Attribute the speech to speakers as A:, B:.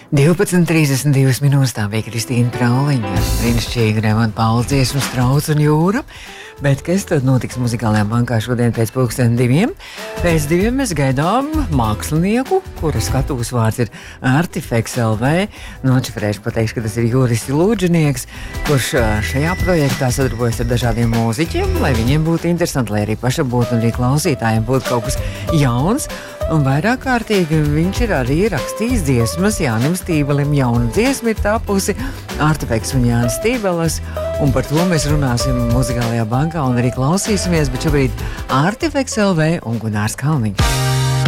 A: 12:32 minūtes tā bija Kristīna Trauliņa, brīnišķīga Raimonda Paula dziesmu Strauts un jūra. Bet kas tad notiks Muzikālajā bankā šodien pēc 2:00? Pēc 2:00 mēs gaidām mākslinieku, kura skatuves vārds ir Artifeks LV. Nošifrēšu pateikšu, ka tas ir Juris Lūdžinieks, kurš šajā projektā sadarbojas ar dažādiem mūziķiem, lai viņiem būtu interesanti, lai arī pašam būtu un arī klausītājiem būtu kaut kas jauns. Un vairāk kārtīgi viņš ir arī rakstījis dziesmas. Jānim Stībelim jauna dziesma ir tapusi, Artifeks un Jānis Stībelis. Un par to mēs runāsim Muzikālajā bankā un arī klausīsimies, bet šobrīd Artifeks LV un Gunārs Kalniņš.